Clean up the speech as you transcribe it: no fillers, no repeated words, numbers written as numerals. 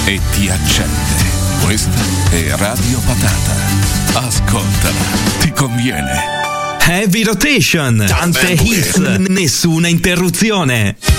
e ti accende. Questa è Radio Patata. Ascoltala, ti conviene. Heavy Rotation, tante hits, nessuna interruzione.